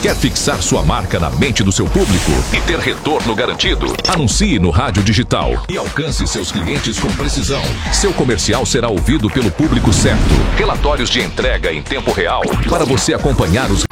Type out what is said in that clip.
Quer fixar sua marca na mente do seu público e ter retorno garantido? Anuncie no rádio digital e alcance seus clientes com precisão. Seu comercial será ouvido pelo público certo. Relatórios de entrega em tempo real para você acompanhar os